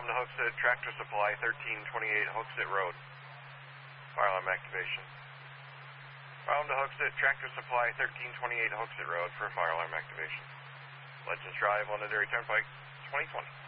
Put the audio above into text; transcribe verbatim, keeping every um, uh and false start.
alarm to Hooksett, Tractor Supply, thirteen twenty-eight Hooksett Road. Fire alarm activation. Fire alarm to Hooksett, Tractor Supply, thirteen twenty-eight Hooksett Road for fire alarm activation. Legends Drive, Londonderry Turnpike, twenty twenty.